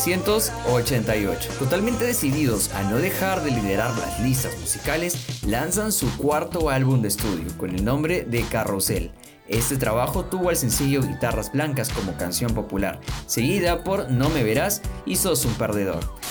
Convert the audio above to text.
1988. Totalmente decididos a no dejar de liderar las listas musicales, lanzan su cuarto álbum de estudio con el nombre de Carrusel. Este trabajo tuvo al sencillo Guitarras Blancas como canción popular, seguida por No me verás y Sos un perdedor.